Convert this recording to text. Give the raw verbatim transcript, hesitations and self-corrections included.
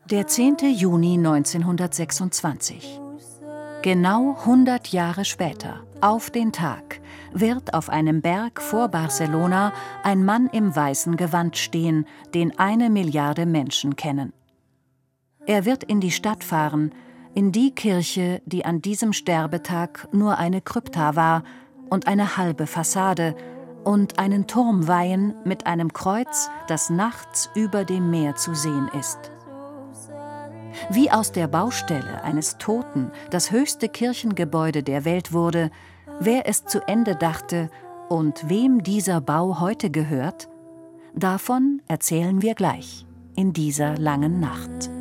Der zehnte Juni neunzehnhundertsechsundzwanzig. Genau hundert Jahre später, auf den Tag, wird auf einem Berg vor Barcelona ein Mann im weißen Gewand stehen, den eine Milliarde Menschen kennen. Er wird in die Stadt fahren, in die Kirche, die an diesem Sterbetag nur eine Krypta war und eine halbe Fassade, und einen Turm weihen mit einem Kreuz, das nachts über dem Meer zu sehen ist. Wie aus der Baustelle eines Toten das höchste Kirchengebäude der Welt wurde, wer es zu Ende dachte und wem dieser Bau heute gehört, davon erzählen wir gleich in dieser langen Nacht.